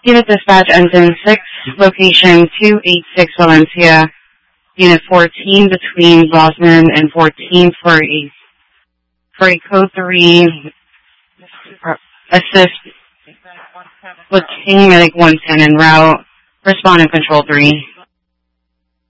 Unit dispatch engine 6, location 286 Valencia. Unit 14 between Bosman and 14 for a code 3 assist with King Medic 110 en route. Respond and control 3.